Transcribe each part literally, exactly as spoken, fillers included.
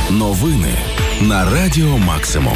Новини на Радіо Максимум.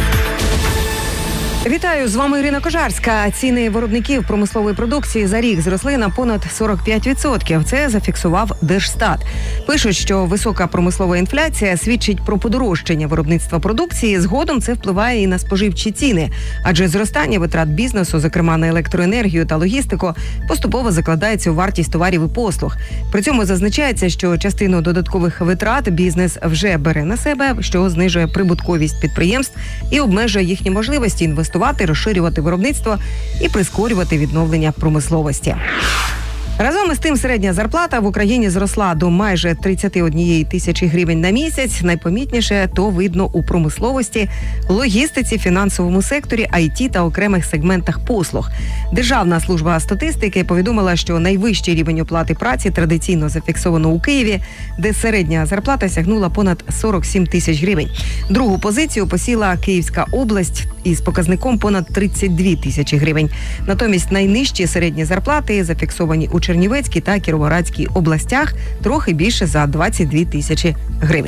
Вітаю, з вами Ірина Кожарська. Ціни виробників промислової продукції за рік зросли на понад сорок п'ять відсотків. Це зафіксував Держстат. Пишуть, що висока промислова інфляція свідчить про подорожчання виробництва продукції. Згодом це впливає і на споживчі ціни. Адже зростання витрат бізнесу, зокрема на електроенергію та логістику, поступово закладається у вартість товарів і послуг. При цьому зазначається, що частину додаткових витрат бізнес вже бере на себе, що знижує прибутковість підприємств і обмежує їхні можливості інвестувати, розширювати виробництво і прискорювати відновлення промисловості. Разом із тим, середня зарплата в Україні зросла до майже тридцять однієї тисячі гривень на місяць. Найпомітніше то видно у промисловості, логістиці, фінансовому секторі, ай ті та окремих сегментах послуг. Державна служба статистики повідомила, що найвищий рівень оплати праці традиційно зафіксовано у Києві, де середня зарплата сягнула понад сорок сім тисяч гривень. Другу позицію посіла Київська область із показником понад тридцять дві тисячі гривень. Натомість найнижчі середні зарплати зафіксовані у Чернівецькій та Кіровоградській областях, трохи більше за двадцять дві тисячі гривень.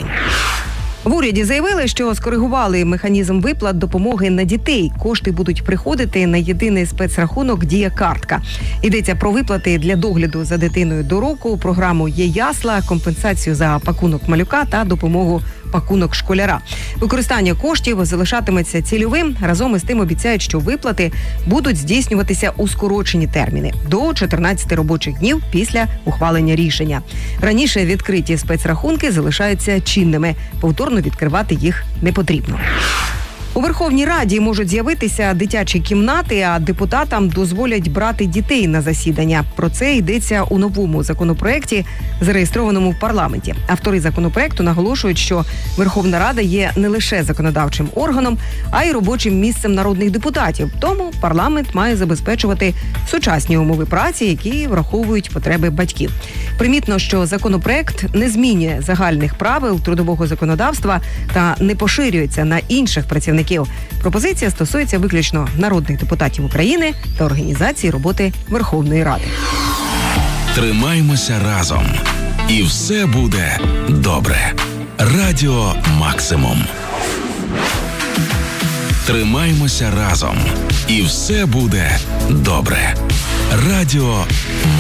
В уряді заявили, що скоригували механізм виплат допомоги на дітей. Кошти будуть приходити на єдиний спецрахунок «Дія-картка». Йдеться про виплати для догляду за дитиною до року, програму «Є-ясла», компенсацію за пакунок малюка та допомогу пакунок школяра. Використання коштів залишатиметься цільовим. Разом із тим обіцяють, що виплати будуть здійснюватися у скорочені терміни – до чотирнадцяти робочих днів після ухвалення рішення. Раніше відкриті спецрахунки залишаються чинними. Повторно відкривати їх не потрібно. У Верховній Раді можуть з'явитися дитячі кімнати, а депутатам дозволять брати дітей на засідання. Про це йдеться у новому законопроекті, зареєстрованому в парламенті. Автори законопроекту наголошують, що Верховна Рада є не лише законодавчим органом, а й робочим місцем народних депутатів. Тому парламент має забезпечувати сучасні умови праці, які враховують потреби батьків. Примітно, що законопроект не змінює загальних правил трудового законодавства та не поширюється на інших працівників. Пропозиція стосується виключно народних депутатів України та організації роботи Верховної Ради. Тримаймося разом. І все буде добре. Радіо Максимум. Тримаймося разом. І все буде добре. Радіо